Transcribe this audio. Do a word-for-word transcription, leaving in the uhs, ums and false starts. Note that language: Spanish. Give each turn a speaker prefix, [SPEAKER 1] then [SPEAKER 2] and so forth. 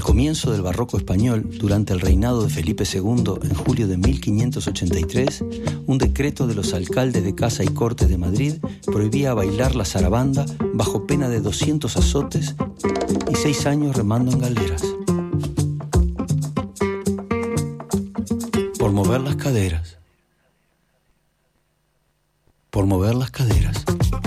[SPEAKER 1] comienzo del barroco español, durante el reinado de Felipe segundo, en julio de mil quinientos ochenta y tres, un decreto de los alcaldes de Casa y Corte de Madrid prohibía bailar la zarabanda bajo pena de doscientos azotes y seis años remando en galeras. Por mover las caderas. Por mover las caderas.